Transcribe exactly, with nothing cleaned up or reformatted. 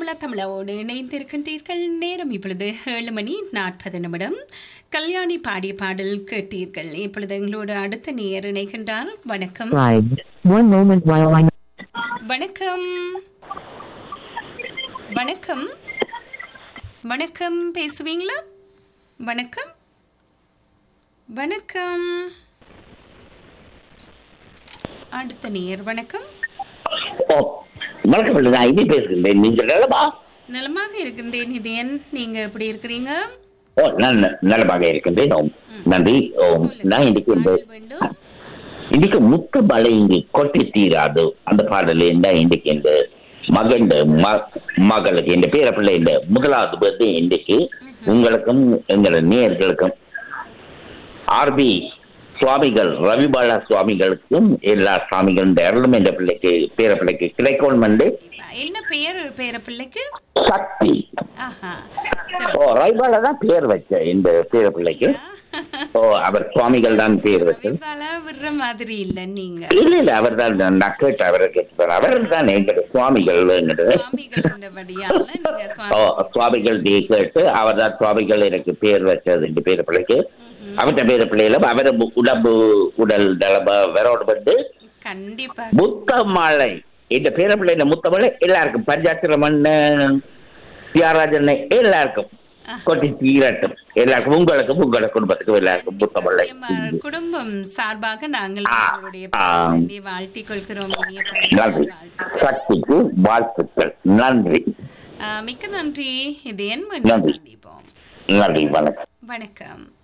தமிழா தமிழாவோடு இணைந்திருக்கின்றீர்கள். நேரம் இப்பொழுது ஏழு மணி நாற்பது நிமிடம். கல்யாணி பாடிய பாடல் கேட்டீர்கள். இப்பொழுது எங்களோடு அடுத்த நேர் இணைகின்றார். வணக்கம். வணக்கம் வணக்கம் வணக்கம் பேசுவீங்களா? வணக்கம் வணக்கம். அடுத்த நேர். வணக்கம். வணக்கம், நான் இது பேசுகிறேன். நீங்க நலமா? நலமாக இருக்கின்றேன். இதயன், நீங்க எப்படி இருக்கிறீங்க? ஓ, நான் நலமாக இருக்கின்றேன். ஓம் நன்றி. ஓம் நான் இன்னைக்கு இந்த இன்னைக்கு முத்து மலை இங்கு கொட்டி தீராது அந்த பாடல இருந்தா இன்னைக்கு இந்த மகன் மகளுக்கு இந்த பேர பிள்ளை இந்த முதலாவது பர்த்டே இன்னைக்கு உங்களுக்கும் எங்கள நேயர்களுக்கும் ஆர்பி சுவாமிகள் ரவிபாலா சுவாமிகளுக்கும் எல்லா சுவாமிகளும் அருளும் என்ற பிள்ளைக்கு பேர பிள்ளைக்கு கிடைக்கணும். வந்து என்ன பெயர் பேர பிள்ளைக்கு? சக்தி. ஆஹா. ஓ, ரவிபாலா தான் பேர் வச்ச இந்த பேர பிள்ளைக்கு. ஓ, அவர் சுவாமிகள் தான் பேர் வச்சது. விடுற மாதிரி இல்ல நீங்க? இல்ல இல்ல, அவர் தான் நான் கேட்டு அவரை கேட்டு அவர் தான் எங்க சுவாமிகள். ஓ, சுவாமிகள் கேட்டு அவர் தான் சுவாமிகள் எனக்கு பேர் வச்சது இந்த பேர பிள்ளைக்கு. அவற்ற பேர பிள்ளையில அவர் உடம்பு உடல் நலமா வேறோடு வந்து கண்டிப்பா முத்தமலை இந்த பேர பிள்ளைல முத்தமலை எல்லாருக்கும் பஞ்சாட்சிரமன் தியாகராஜன் எல்லாருக்கும் கொட்டி தீரட்டும். எல்லாருக்கும் உங்களுக்கும் உங்களோட குடும்பத்துக்கும் எல்லாருக்கும் முத்தமலை குடும்பம் சார்பாக நாங்கள் வாழ்த்திக் கொள்கிறோம். நன்றி. சக்திக்கு வாழ்த்துக்கள். நன்றி. மிக்க நன்றி. இது என் நன்றி. சந்திப்போம். நன்றி. வணக்கம். வணக்கம்.